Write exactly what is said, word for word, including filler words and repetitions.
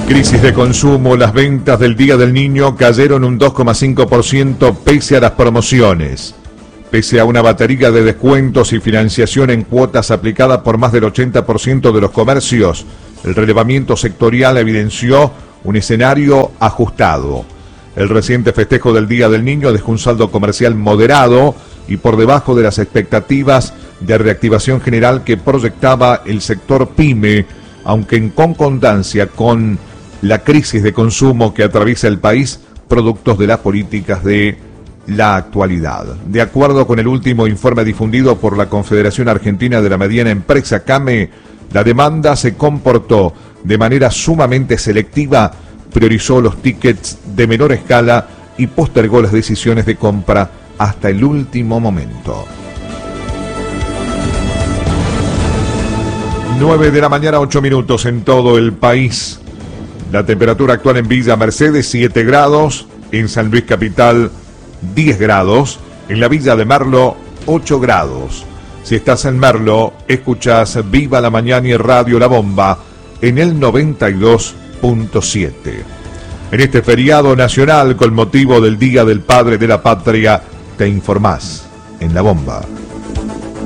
Crisis de consumo, las ventas del Día del Niño cayeron un dos coma cinco por ciento pese a las promociones. Pese a una batería de descuentos y financiación en cuotas aplicada por más del ochenta por ciento de los comercios, el relevamiento sectorial evidenció un escenario ajustado. El reciente festejo del Día del Niño dejó un saldo comercial moderado y por debajo de las expectativas de reactivación general que proyectaba el sector PYME, aunque en concordancia con la crisis de consumo que atraviesa el país, productos de las políticas de la actualidad. De acuerdo con el último informe difundido por la Confederación Argentina de la Mediana Empresa, CAME, la demanda se comportó de manera sumamente selectiva, priorizó los tickets de menor escala y postergó las decisiones de compra hasta el último momento. nueve de la mañana, ocho minutos en todo el país. La temperatura actual en Villa Mercedes, siete grados. En San Luis Capital, diez grados. En la Villa de Merlo, ocho grados. Si estás en Merlo, escuchás Viva la Mañana y Radio La Bomba en el noventa y dos punto siete. En este feriado nacional con motivo del Día del Padre de la Patria, te informás en La Bomba.